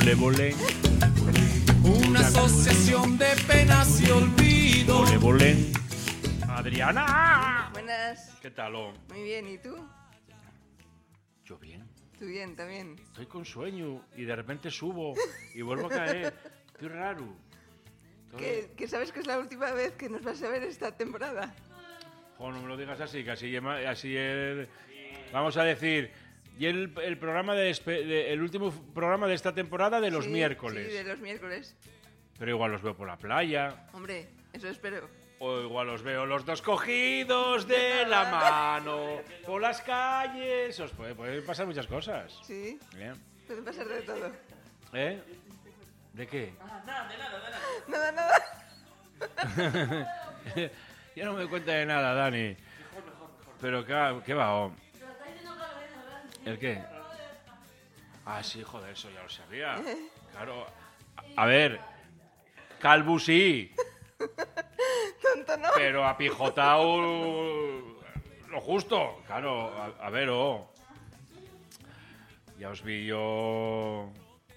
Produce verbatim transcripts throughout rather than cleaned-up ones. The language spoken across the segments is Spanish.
Ole, volé. Una asociación de penas y olvido. Ole, volé. Adriana. Buenas. ¿Qué tal? Oh? Muy bien, ¿y tú? Yo bien. Tú bien, también. Estoy con sueño y de repente subo y vuelvo a caer. Qué raro. Todo... ¿Que, que sabes que es la última vez que nos vas a ver esta temporada? Oh, no me lo digas así, que así, así el... Vamos a decir... Y el, el programa de, de el último programa de esta temporada de los sí, miércoles. Sí, de los miércoles. Pero igual los veo por la playa. Hombre, eso espero. O igual los veo los dos cogidos de la mano por las calles. Os puede, puede pasar muchas cosas. Sí. Bien. Puede pasar de todo. ¿Eh? ¿De qué? Ah, nada, de nada, de nada. Nada, nada. Yo no me doy cuenta de nada, Dani. Pero ¿qué, qué va? Oh? ¿El qué? Ah, sí, joder, eso ya lo sabía. Claro. A, a ver, calvo sí. Tonto no. Pero apijotado lo justo. Claro, a, a ver, oh. Ya os vi yo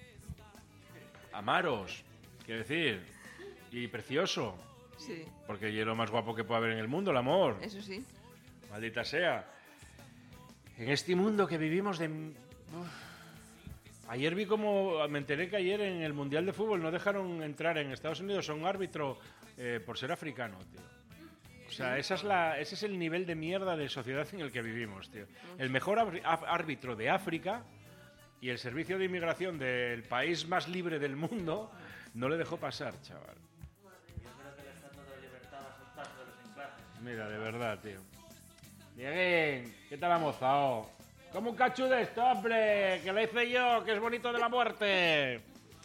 amaros, quiero decir. Y precioso. Sí. Porque es lo más guapo que puede haber en el mundo, el amor. Eso sí. Maldita sea. En este mundo que vivimos de... Uf. Ayer vi como... Me enteré que ayer en el Mundial de Fútbol no dejaron entrar en Estados Unidos a un árbitro eh, por ser africano, tío. O sea, esa es la, ese es el nivel de mierda de sociedad en el que vivimos, tío. El mejor árbitro de África y el servicio de inmigración del país más libre del mundo no le dejó pasar, chaval. Yo creo que le están dando libertad a sus pastores en clase. Mira, de verdad, tío. Dieguín, ¿qué tal la moza? Oh? ¿Cómo un cacho de esto, hombre? Que lo hice yo, que es bonito de la muerte.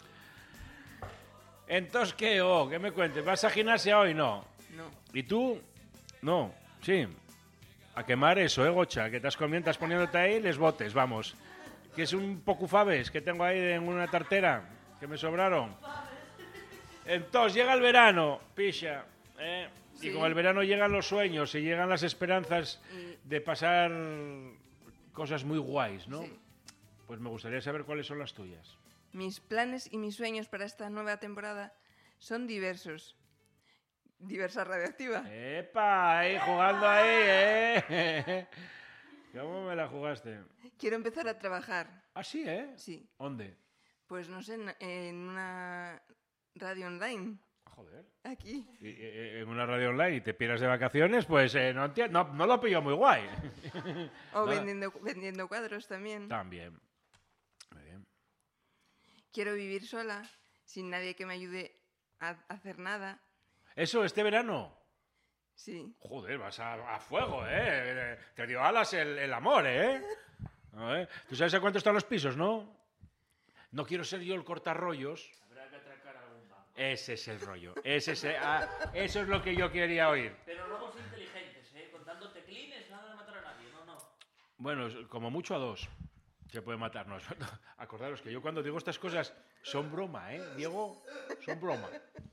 Entonces, ¿qué? Oh, ¿qué me cuentes? ¿Vas a gimnasia hoy? No. No. ¿Y tú? No. Sí. A quemar eso, ¿eh, Gocha? Que te has comido, estás poniéndote ahí, les botes, vamos. Que es un poco faves que tengo ahí en una tartera, que me sobraron. Entonces, llega el verano, picha, ¿eh? Sí. Y con el verano llegan los sueños y llegan las esperanzas de pasar cosas muy guays, ¿no? Sí. Pues me gustaría saber cuáles son las tuyas. Mis planes y mis sueños para esta nueva temporada son diversos. Diversa radioactiva. ¡Epa! Ahí, jugando ahí, ¿eh? ¿Cómo me la jugaste? Quiero empezar a trabajar. Ah, sí, ¿eh? Sí. ¿Dónde? Pues no sé, en, en una radio online. Joder. Aquí. Y, y, en una radio online y te pierdas de vacaciones, pues eh, no, no, no lo pillo muy guay. O Nada. vendiendo, vendiendo cuadros también. También. Muy bien. Quiero vivir sola, sin nadie que me ayude a hacer nada. Eso, este verano. Sí. Joder, vas a, a fuego, ¿eh? Te dio alas el, el amor, ¿eh? A ver, ¿tú sabes a cuánto están los pisos, no? No quiero ser yo el cortarrollos. Habrá que atracar algún banco. Ese es el rollo. Ese es el- ah, eso es lo que yo quería oír. Pero robos inteligentes, ¿eh? Contando teclines, nada de matar a nadie, no, no. Bueno, como mucho a dos se puede matarnos. Acordaros que yo cuando digo estas cosas son broma, ¿eh? Diego, son broma.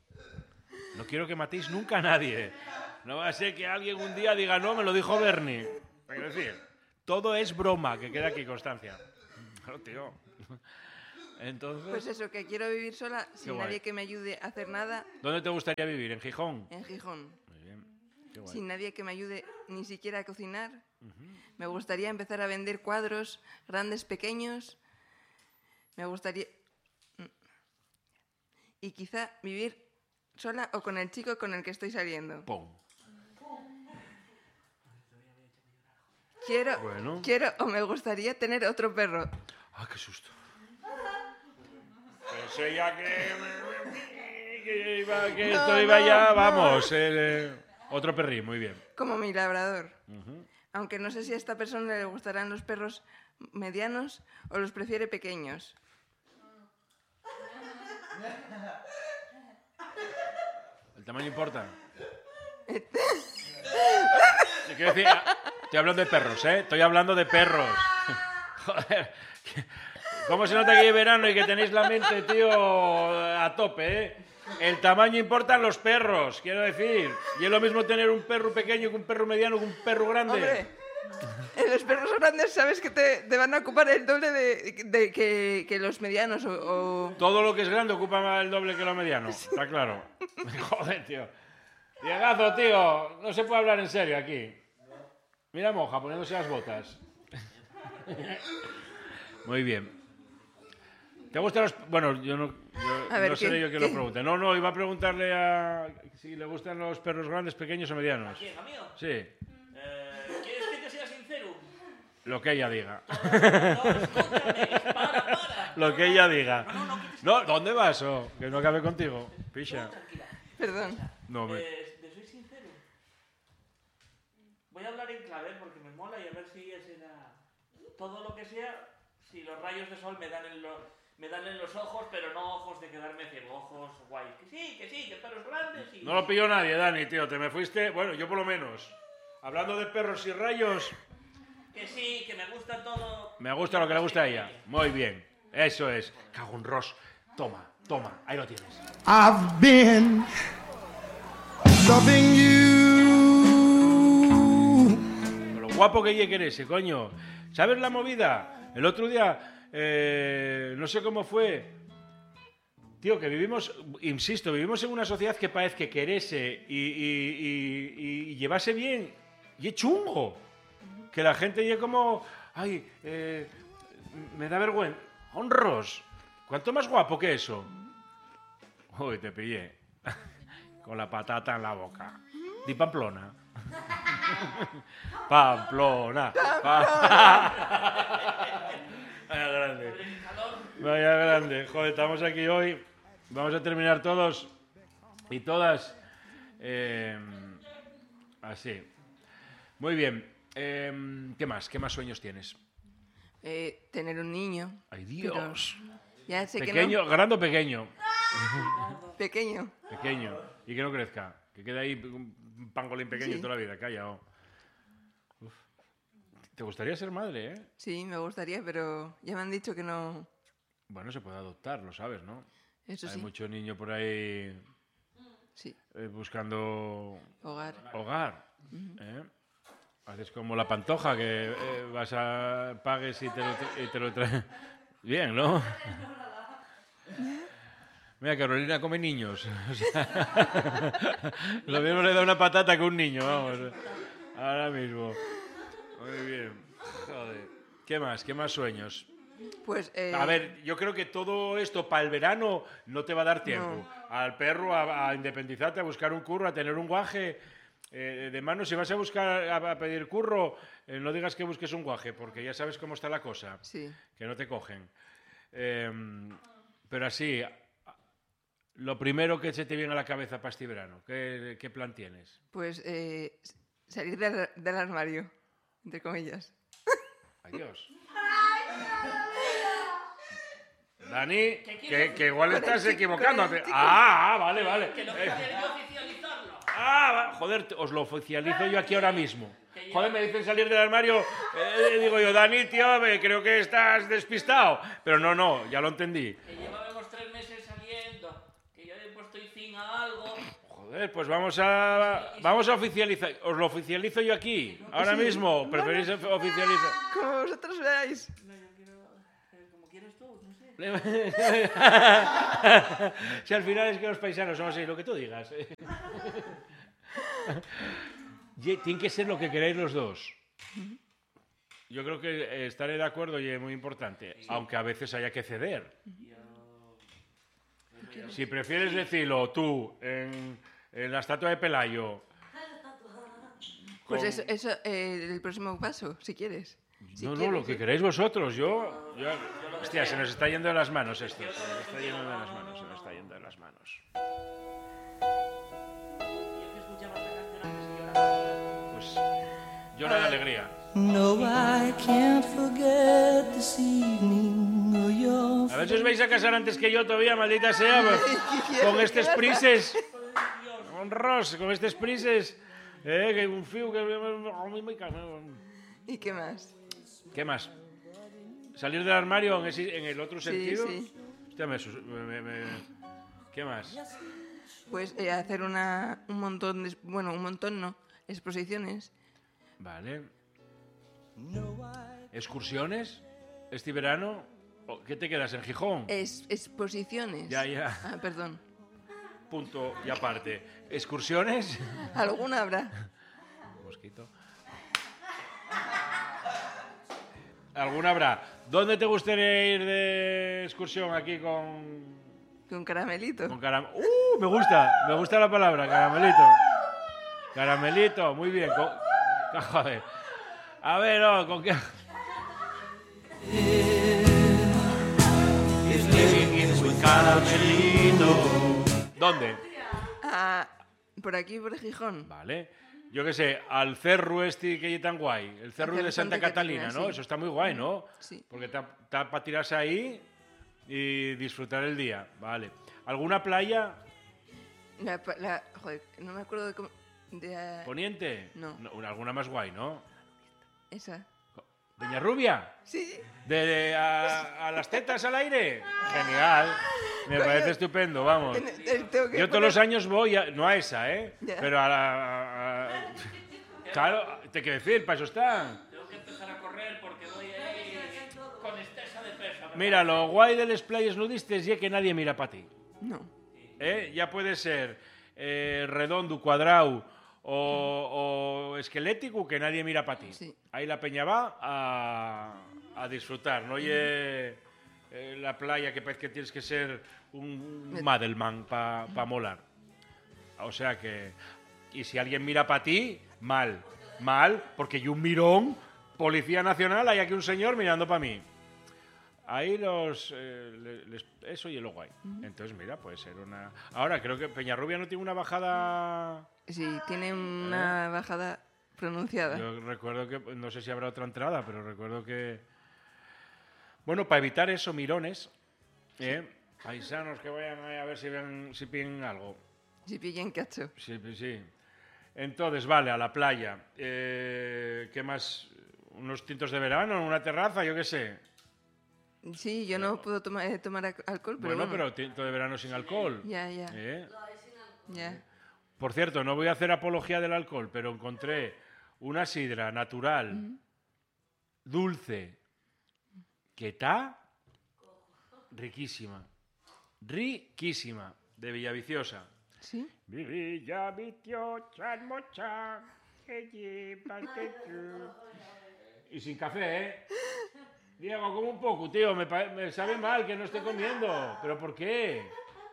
No quiero que matéis nunca a nadie. No va a ser que alguien un día diga, no, me lo dijo Bernie. Quiero decir, todo es broma, que queda aquí constancia. Claro, tío. Entonces, Pues eso, que quiero vivir sola, sin guay. nadie que me ayude a hacer nada ¿dónde te gustaría vivir? ¿En Gijón? en Gijón. Muy bien. Qué guay. Sin nadie que me ayude ni siquiera a cocinar. Me gustaría empezar a vender cuadros, grandes, pequeños. Me gustaría... Y quizá vivir sola o con el chico con el que estoy saliendo. Pum. Quiero, Bueno. quiero o me gustaría tener otro perro. Ah, qué susto. Pensé ya que, que iba, que No, esto iba no, ya, no. vamos. eh, otro perrín, muy bien. Como mi labrador. Aunque no sé si a esta persona le gustarán los perros medianos o los prefiere pequeños. ¿El tamaño importa? Sí, quiero decir, ah, estoy hablando de perros, ¿eh? Estoy hablando de perros. Joder. ¿Cómo se nota que hay verano y que tenéis la mente, tío, a tope, eh? El tamaño importan los perros, quiero decir. Y es lo mismo tener un perro pequeño que un perro mediano que un perro grande. Hombre, En los perros grandes sabes que te, te van a ocupar el doble de, de que, que los medianos o, o... Todo lo que es grande ocupa el doble que lo mediano, está claro. Joder, tío. Diegazo, tío, no se puede hablar en serio aquí. Mira a Moja poniéndose las botas. Muy bien. ¿Te gustan los...? Bueno, yo no, yo, A ver, no seré ¿qué- yo quien qué? lo pregunte. No, no, iba a preguntarle a si le gustan los perros grandes, pequeños o medianos. ¿Quién, a mí? Sí, Eh, ¿Quieres que te sea sincero? lo que ella diga. No, escúchame, para, para. Lo que ella diga. No, no, quites- No, ¿dónde vas? Oh, que no acabe contigo. Picha. Tranquila. Perdón. No, me... Eh, te soy sincero. Voy a hablar en clave porque me mola y a ver si es era todo lo que sea. Si los rayos de sol me dan en los, me dan en los ojos, pero no ojos de quedarme ciego, ojos guay. Que sí, que sí, que perros grandes y... No lo pilló nadie, Dani, tío. Te me fuiste... Bueno, yo por lo menos. Hablando de perros y rayos, Que sí, que me gusta todo. me gusta lo que le gusta a ella. Muy bien. Eso es. Cago en Ross. Toma, toma. Ahí lo tienes. I've been loving you. Con lo guapo que ella ese, coño. ¿Sabes la movida? El otro día, eh, no sé cómo fue. Tío, que vivimos, insisto, vivimos en una sociedad que parece que querese y, y, y, y llevase bien. Y es chungo. Que la gente llegue como... Ay, eh, me da vergüenza. Honros. ¿Cuánto más guapo que eso? Uy, te pillé. Con la patata en la boca. Di Pamplona. Pamplona. Pa- Vaya grande. Vaya grande. Joder, estamos aquí hoy. Vamos a terminar todos y todas eh, así. Muy bien. Eh, ¿Qué más? ¿Qué más sueños tienes? Eh, tener un niño. ¡Ay, Dios! Pero ya sé Pequeño, que no. grande o pequeño. Pequeño. Pequeño. Y que no crezca. Que quede ahí un pangolín pequeño Sí. toda la vida. Calla. Oh. Uf. ¿Te gustaría ser madre, eh? Sí, me gustaría, pero ya me han dicho que no. Bueno, se puede adoptar, lo sabes, ¿no? Eso Hay sí. mucho niño por ahí Sí. eh, buscando Hogar. hogar. ¿eh? Haces como la Pantoja, que eh, vas a pagues y te lo, tra- y te lo traes. Bien, ¿no? Mira, Carolina come niños. O sea, lo mismo le da una patata que un niño, vamos. Ahora mismo. Muy bien. Joder. ¿Qué más? ¿Qué más sueños? Pues. Eh, A ver, yo creo que todo esto para el verano no te va a dar tiempo. No. Al perro, a, a independizarte, a buscar un curro, a tener un guaje eh, de mano. Si vas a buscar a, a pedir curro, eh, no digas que busques un guaje, porque ya sabes cómo está la cosa. Sí. Que no te cogen. Eh, pero así, lo primero que se te viene a la cabeza para este verano, ¿qué, qué plan tienes? Pues eh, salir del, del armario, entre comillas. Adiós. Dani, ¿Qué que, quieres? que igual Con el estás chico, equivocándote. con el chico. Ah, ah, vale, vale. Que lo Eh, que quiero yo oficializarlo. ah, va- joder, te- os lo oficializo yo aquí ahora mismo. Joder, me dicen salir del armario. eh, digo yo, Dani, tío, me- creo que estás despistado. Pero no, no, ya lo entendí. Que llevábamos tres meses saliendo. Que yo he puesto y fin a algo. Joder, pues vamos a vamos a oficializar. Os lo oficializo yo aquí, ahora mismo. ¿Preferís oficializar? Como vosotros veáis. No, yo quiero. eh, Como quieres tú, no sé. Si al final es que los paisanos somos así, lo que tú digas. Ye- Tiene que ser lo que queráis los dos. Yo creo que eh, estaré de acuerdo y es muy importante, aunque a veces haya que ceder. Si prefieres decirlo tú en, en la estatua de Pelayo. Pues con- eso, eso eh, el próximo paso, si quieres. Si no, no, quieres, lo que ¿eh? queréis vosotros. Yo, yo- hostia, se nos está yendo de las manos esto. Se nos está yendo de las manos, se nos está yendo de las manos. Yo que escuchaba esta canción antes y lloraba. Pues llora de alegría. No, I can't forget this evening or your A ver si os vais a casar antes que yo todavía, maldita sea. pues, con estos prises. Con Ross, con estos prises. Eh, que un fiu que... ¿Y qué más? ¿Qué más? ¿Salir del armario en, ese- en el otro Sí, sentido? sí. Hostia, me sus- me- me- me- ¿Qué más? Pues eh, hacer una, un montón de... Bueno, un montón no. Exposiciones. Vale. ¿Excursiones este verano? ¿Qué te quedas, en Gijón? Es, exposiciones. Ya, ya. Ah, perdón. Punto y aparte. ¿Excursiones? ¿Alguna habrá? Mosquito. ¿Alguna habrá? ¿Dónde te gustaría ir de excursión aquí con... Con caramelito. Con caram... ¡Uh! Me gusta, me gusta la palabra, caramelito. Caramelito, muy bien. Con... Joder. A ver, no, ¿con qué...? Caramelito. ¿Dónde? Ah, por aquí, por Gijón. Vale. Yo qué sé, al cerro este que es tan guay. El cerro Cerro de Santa, Santa Catalina, Catalina, ¿no? sí. Eso está muy guay, ¿no? Sí. Porque está para tirarse ahí y disfrutar el día. Vale. ¿Alguna playa? La, pa- la- joder, no me acuerdo de cómo... De, ah, ¿Poniente? No. Alguna más guay, ¿no? esa. ¿Peñarrubia? Sí. ¿De, de a, a las tetas al aire? Genial. Me parece estupendo, vamos. Ten- tengo que Yo todos poner- los años voy, a- no a esa, ¿eh? Ya. Pero a la... a- a- claro, te quiero decir, para eso están. Tengo que empezar a correr porque voy ahí con exceso de peso. ¿verdad? Mira, lo guay de los playas nudistas es que nadie mira para ti. No. ¿Eh? Ya puede ser eh, redondo, cuadrado o, o esquelético, que nadie mira para ti. Sí. Ahí la peña va a, a disfrutar, no oye eh, la playa que parece que tienes que ser un Madelman para pa molar. O sea que... Y si alguien mira para ti, mal, mal, porque yo un mirón, Policía Nacional, hay aquí un señor mirando para mí. Ahí los... eh, le- les- eso y lo guay. Entonces, mira, puede ser una... Ahora, creo que Peñarrubia no tiene una bajada... Sí, tiene una bajada pronunciada. Yo recuerdo que... No sé si habrá otra entrada, pero recuerdo que... Bueno, para evitar eso, mirones, ¿eh? Paisanos que vayan ahí a ver si ven, si piden algo. Si pillan cacho. Sí, sí. Entonces, vale, a la playa. Eh, ¿Qué más? ¿Unos tintos de verano en una terraza? Yo qué sé. Sí, yo no puedo tomar, eh, tomar alco- alcohol, pero Bueno, bueno. pero tinto de verano sin alcohol. Ya, ya, ¿Eh? ya. Por cierto, no voy a hacer apología del alcohol, pero encontré una sidra natural, dulce, que está riquísima. Riquísima, de Villaviciosa. ¿Sí? Villaviciosa, mocha, que llevas dentro. Y sin café, ¿eh? Diego, como un poco, tío, me, pa- me sabe mal que no esté comiendo. ¿Pero por qué?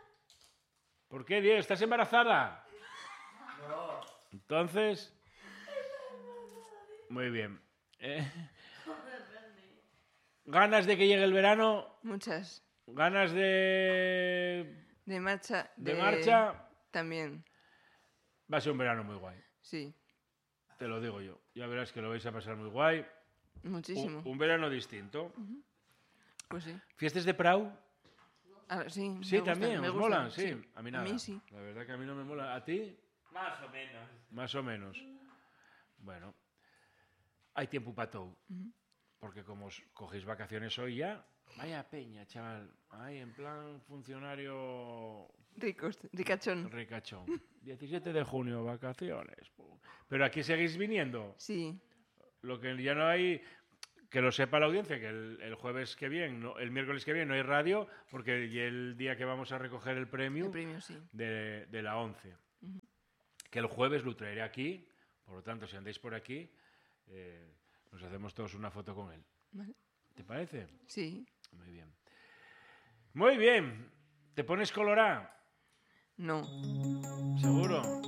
¿Por qué, Diego? ¿Estás embarazada? No. Entonces... Muy bien. Eh, ¿Ganas de que llegue el verano? Muchas. ¿Ganas de... De marcha. de marcha? También, Va a ser un verano muy guay. sí. Te lo digo yo. Ya verás que lo vais a pasar muy guay. Muchísimo. Un, un verano distinto. Pues sí. ¿Fiestas de Prau? Ah, sí, Sí, me gustan, también, me ¿os gustan, molan? Sí. A mí nada. A mí sí. La verdad que a mí no me mola. ¿A ti? Más o menos. Más o menos. Bueno. Hay tiempo para todo. Porque como os cogéis vacaciones hoy ya... Vaya peña, chaval. Ahí en plan funcionario Ricos, ricachón. ricachón. diecisiete de junio, vacaciones. Pero aquí seguís viniendo. Sí, Lo que ya no hay... Que lo sepa la audiencia, que el, el jueves que viene, no, el miércoles que viene no hay radio, porque y el día que vamos a recoger el premio, el premio sí. de, de la once. Que el jueves lo traeré aquí, por lo tanto, si andáis por aquí, eh, nos hacemos todos una foto con él. Vale. ¿Te parece? Sí. Muy bien. Muy bien. ¿Te pones colorá? No. ¿Seguro?